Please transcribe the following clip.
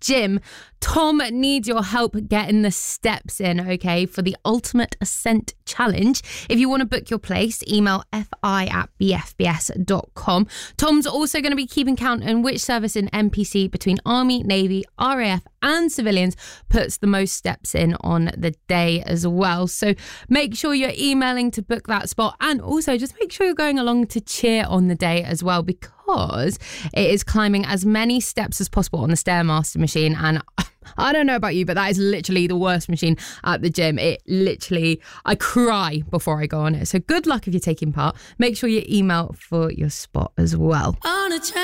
gym. Tom needs your help getting the steps in, okay, for the Ultimate Ascent Challenge. If you want to book your place, email fi@bfbs.com. Tom's also going to be keeping count on which service in NPC between Army, Navy, RAF and civilians puts the most steps in on the day as well. So make sure you're emailing to book that spot, and also just make sure you're going along to cheer on the day as well, because it is climbing as many steps as possible on the Stairmaster machine. And I don't know about you, but that is literally the worst machine at the gym. I cry before I go on it. So good luck if you're taking part. Make sure you email for your spot as well.